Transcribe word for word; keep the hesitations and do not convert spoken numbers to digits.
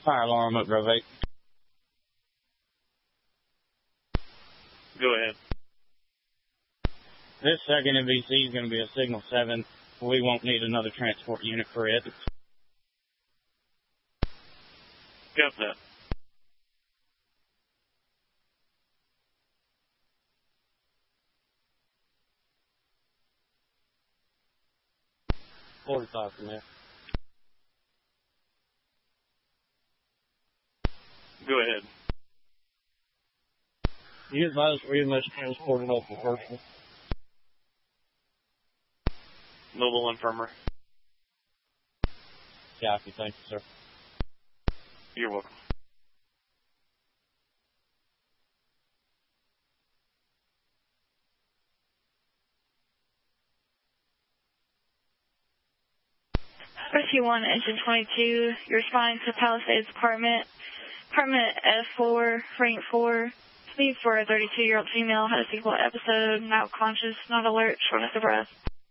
Fire alarm up, Grove eight. Go ahead. This second M V C is going to be a signal seven. We won't need another transport unit for it. Got that. forty-five from there. Go ahead. You advise where you must transport it off the first one. Mobile Infirmary. Copy, thank you, sir. You're welcome. Rescue one, engine twenty-two, you're responding to Palisades Apartment. Apartment F four, rank four. Speed for a thirty-two-year-old female, had a sequel episode, not conscious, not alert, shortness of breath.